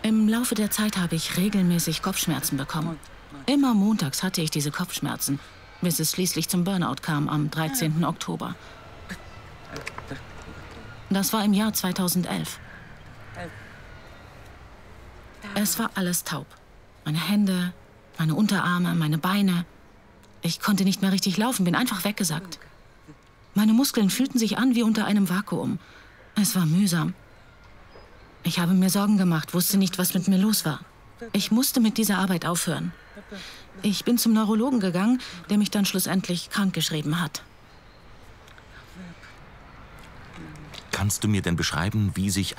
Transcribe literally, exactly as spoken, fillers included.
Im Laufe der Zeit habe ich regelmäßig Kopfschmerzen bekommen. Immer montags hatte ich diese Kopfschmerzen, bis es schließlich zum Burnout kam am dreizehnten Oktober. Das war im Jahr zweitausendelf. Es war alles taub. Meine Hände, meine Unterarme, meine Beine. Ich konnte nicht mehr richtig laufen, bin einfach weggesackt. Meine Muskeln fühlten sich an wie unter einem Vakuum. Es war mühsam. Ich habe mir Sorgen gemacht, wusste nicht, was mit mir los war. Ich musste mit dieser Arbeit aufhören. Ich bin zum Neurologen gegangen, der mich dann schlussendlich krankgeschrieben hat. Kannst du mir denn beschreiben, wie sich